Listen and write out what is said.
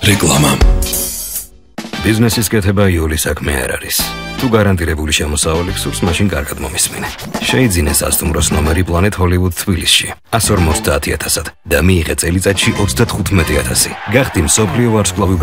რეკლამა. ბიზნესის კეთება იული საქმე არ არის. თუ გარანტირებული შემოსავალი გსურს, მაშინ კარგად მომისმინე. შეიძინე სასტუმროს ნომერი Planet Hollywood თბილისში 150.000-ად და მიიღე წელიწადში 35,000. გახდი მსოფლიო ვარსკვლავი